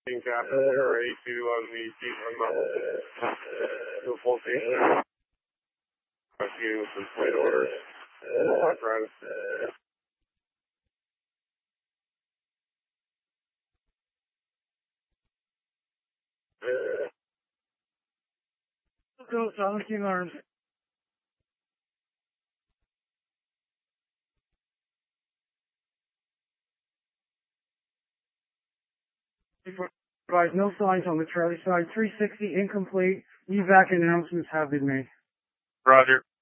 Captain ready to on the season level. To a full station. Rescue some flight orders. Apparatus. Go, silencing arms. Advise no signs on the Charlie side. 360 incomplete. Evac announcements have been made. Roger.